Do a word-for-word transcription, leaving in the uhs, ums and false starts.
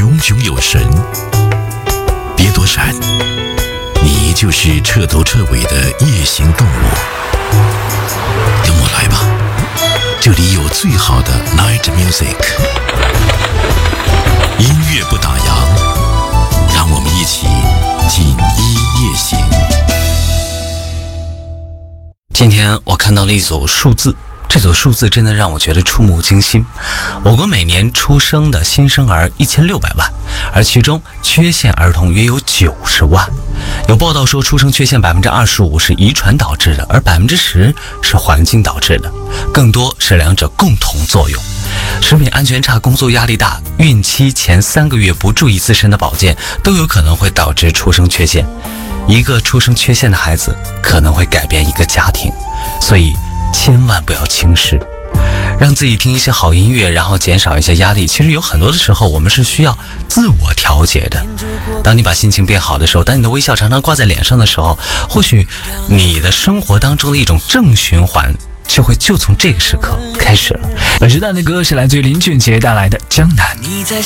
炯炯有神。别躲闪，你就是彻头彻尾的夜行动物。跟我来吧，这里有最好的 night music， 音乐不打烊，让我们一起锦衣夜行。 今天我看到了一组数字，这组数字真的让我觉得触目惊心。我国每年出生的新生儿一千六百万，而其中缺陷儿童约有九十万。有报道说，出生缺陷百分之二十五是遗传导致的，而百分之十是环境导致的，更多是两者共同作用。食品安全差、工作压力大、孕期前三个月不注意自身的保健，都有可能会导致出生缺陷。一个出生缺陷的孩子可能会改变一个家庭，所以千万不要轻视。让自己听一些好音乐，然后减少一些压力。其实有很多的时候我们是需要自我调节的。当你把心情变好的时候，当你的微笑常常挂在脸上的时候，或许你的生活当中的一种正循环就会就从这个时刻开始了。 本时段的歌是来自于林俊杰带来的《江南》。